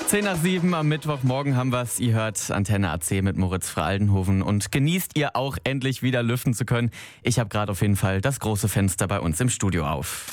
10:07 am Mittwochmorgen haben wir's. Ihr hört Antenne AC mit Moritz Fraldenhoven und genießt ihr auch endlich wieder lüften zu können. Ich habe gerade auf jeden Fall das große Fenster bei uns im Studio auf.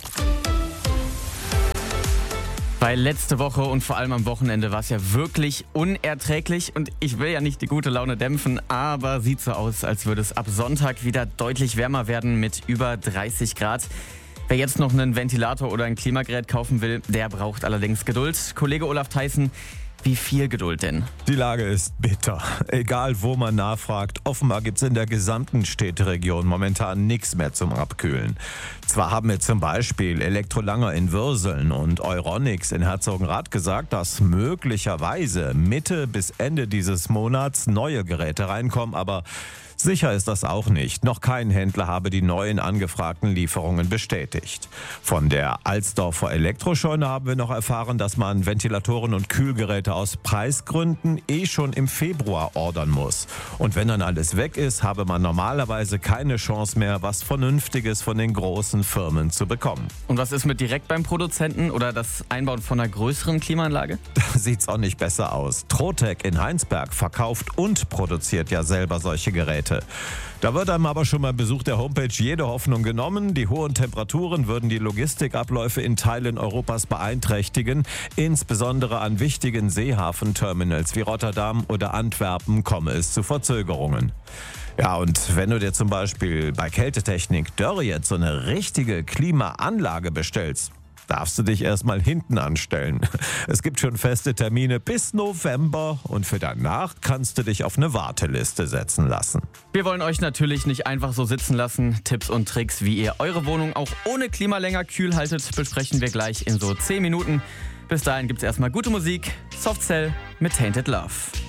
Weil letzte Woche und vor allem am Wochenende war es ja wirklich unerträglich und ich will ja nicht die gute Laune dämpfen, aber sieht so aus, als würde es ab Sonntag wieder deutlich wärmer werden mit über 30 Grad. Wer jetzt noch einen Ventilator oder ein Klimagerät kaufen will, der braucht allerdings Geduld. Kollege Olaf Theissen, wie viel Geduld denn? Die Lage ist bitter. Egal wo man nachfragt, offenbar gibt es in der gesamten Städteregion momentan nichts mehr zum Abkühlen. Zwar haben mir zum Beispiel Elektrolanger in Würseln und Euronics in Herzogenrath gesagt, dass möglicherweise Mitte bis Ende dieses Monats neue Geräte reinkommen, aber sicher ist das auch nicht. Noch kein Händler habe die neuen angefragten Lieferungen bestätigt. Von der Alsdorfer Elektroscheune haben wir noch erfahren, dass man Ventilatoren und Kühlgeräte aus Preisgründen schon im Februar ordern muss. Und wenn dann alles weg ist, habe man normalerweise keine Chance mehr, was Vernünftiges von den großen Firmen zu bekommen. Und was ist mit direkt beim Produzenten oder das Einbauen von einer größeren Klimaanlage? Da sieht's auch nicht besser aus. Trotec in Heinsberg verkauft und produziert ja selber solche Geräte. Da wird einem aber schon beim Besuch der Homepage jede Hoffnung genommen. Die hohen Temperaturen würden die Logistikabläufe in Teilen Europas beeinträchtigen. Insbesondere an wichtigen Seehafenterminals wie Rotterdam oder Antwerpen komme es zu Verzögerungen. Ja, und wenn du dir zum Beispiel bei Kältetechnik Dörr jetzt so eine richtige Klimaanlage bestellst, darfst du dich erstmal hinten anstellen. Es gibt schon feste Termine bis November und für danach kannst du dich auf eine Warteliste setzen lassen. Wir wollen euch natürlich nicht einfach so sitzen lassen. Tipps und Tricks, wie ihr eure Wohnung auch ohne Klima länger kühl haltet, besprechen wir gleich in so 10 Minuten. Bis dahin gibt's erstmal gute Musik. Soft Cell mit Tainted Love.